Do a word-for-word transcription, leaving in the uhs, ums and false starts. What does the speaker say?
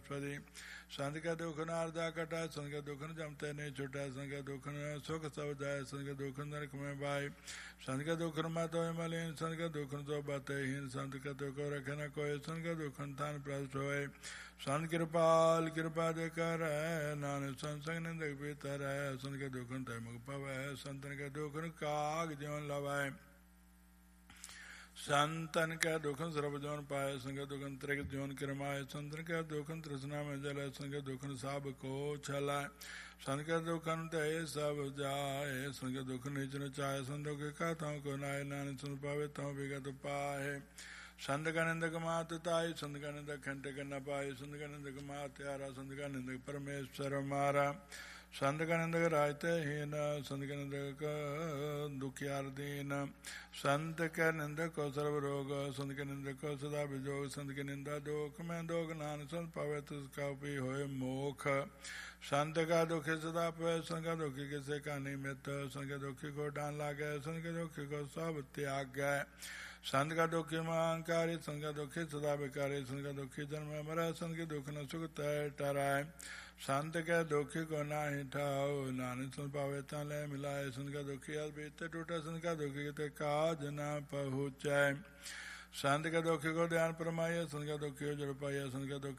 ਬਨਸਪਤੀ। ਸੰਤ ਕੈ ਦੁਖ ਨਾਰਦਾ ਕਟੈ, ਸੰਤ ਕੈ ਦੁਖ ਨ ਜਮਤੈ ਨਹੀਂ ਛੁਟੈ, ਸੰਤ ਕੈ ਦੁਖ ਨ ਸੁਖ ਸਭ ਜਾਇ, ਸੰਤ ਕੈ ਦੁਖ ਨਰਕ ਮੈਂ ਬਾਈ। ਸੰਤ ਕੈ ਦੁਖ ਨ ਮਤ ਹੋਇ ਮਲੀਨ, ਸੰਤ ਕੈ ਦੁਖ ਨ ਸੋ ਬਤਹੀਨ, ਸੰਤ ਕੈ ਦੁਖ ਰਖੈ ਨ ਕੋਇ, ਸੰਤ ਕੈ ਦੁਖ ਨ ਤਨ ਪ੍ਰਸਟ ਹੋਇ। ਸੰਤ ਕਿਰਪਾਲ ਕਿਰਪਾ ਦੇ ਕਰੈ, ਨਾਨਕ ਸੰਤ ਸੰਗ ਨਿੰਦਕ ਭੀਤਰੈ, ਸੰਤ ਕੈ ਦੁਖ ਨ ਤੈ ਮੁਖ ਪਵੈ, ਸੰਤਨ ਕੈ ਦੁਖ ਨ ਕਾਗ ਜਿਉਨ ਲਵੈ। ਸੰਤਨ ਕੈ ਦੁਖਨ ਸਰਬ ਜੋਨ ਪਾਏ, ਸੰਗ ਦੁਖਨ ਤ੍ਰਿਗ ਜੋਨ ਕਿਰਮਾਏ, ਸੰਤਨ ਕੈ ਦੁਖਨ ਤ੍ਰਿਸ਼ਨਾ ਮੈਂ ਜਲੈ, ਸੰਗ ਦੁਖਨ ਸਭ ਕੋ ਛਲੈ। ਸੰਤ ਕੈ ਦੁਖਨ ਤੇ ਸਭ ਜਾਏ, ਸੰਗ ਦੁਖ ਨਿਚ ਨ ਚਾਹੇ, ਸੰਤ ਦੁਖ ਕਾ ਤਉ ਕੋ ਨਾਏ, ਨਾਨਕ ਸੁਨ ਪਾਵੇ ਤਉ ਵਿਗਤ ਪਾਏ। ਸੰਤ ਕਾ ਨਿੰਦਕ ਮਾਤ ਤਾਈ, ਸੰਤ ਕਾ ਨਿੰਦਕ ਖੰਟ ਕ ਨ ਪਾਏ, ਸੰਤ ਕਾ ਨਿੰਦਕ ਮਾਤ ਤਿਆਰਾ, ਸੰਤ ਕਾ ਨਿੰਦਕ ਪਰਮੇਸ਼ਰ ਮਾਰਾ। ਸੰਤ ਕਾ ਨਿੰਦਕ ਰਾਜ ਤੇ ਹੀਨ, ਸੰਤ ਕਾ ਨਿੰਦਕ ਦੁਖਿਆਰ ਦੀਨ। ਸੰਤ ਕੈ ਨਿੰਦਕ ਕੋ ਸਰਬ ਰੋਗ, ਸੰਤ ਕੈ ਨਿੰਦਕ ਕੋ ਸਦਾ ਵਿਜੋਗ, ਸੰਤ ਕੀ ਨਿੰਦਾ ਦੋਖ ਮੈਂ ਦੋਖ, ਨਾਨਕ ਸੰਤ ਪਾਵੇ ਤਿਸ ਕਾ ਉਪੀ ਹੋਏ ਮੋਖ। ਸੰਤ ਕਾ ਦੁਖੀ ਸਦਾ ਪਵੈ, ਸੰਤ ਕਾ ਦੁਖੀ ਕਿਸੇ ਕਾ ਨਹੀਂ ਮਿਤ, ਸੰਤ ਕੈ ਦੁਖੀ ਕੋ ਡਾਨ ਲਾਗੈ, ਸੰਤ ਕੈ ਦੁਖੀ ਕੋ ਸਭ ਤਿਆਗੈ। ਸੰਤ ਕਾ ਦੁਖੀ ਮਹਾਂਕਾਰੀ, ਸੰਤ ਕਾ ਦੁਖੀ ਸਦਾ ਵਿਕਾਰੀ, ਸੰਤ ਕਾ ਦੁਖੀ ਜਨਮੈ ਮਰੈ, ਸੰਤ ਕੀ ਦੁਖ ਨ ਸੁਖ ਤੈ ਟਰੈ। ਸੰਤ ਕੈ ਦੁਖੀ ਕੋ ਨਾਹੀ ਠਾਉ, ਨਾਨਕ ਸੰਤ ਪਾਵੇ ਤਾਂ ਲੈ ਮਿਲਾਏ। ਸੰਤ ਕਾ ਦੁਖੀ ਅਲ ਬੀਤੇ ਟੂਟੈ, ਸੰਤ ਕਾ ਦੁਖੀ ਕਿਤੇ ਕਾਜ ਨ ਪਹੁੰਚੈ। ਸੰਤ ਕੈ ਦੁਖੀ ਕੋ ਧਿਆਨ ਪਰਮਾਈਐ, ਸੰਤ ਕਾ ਦੁਖੀ ਉਜੜ ਪਾਈਐ, ਸੰਤ ਕਾ ਦੁਖੀ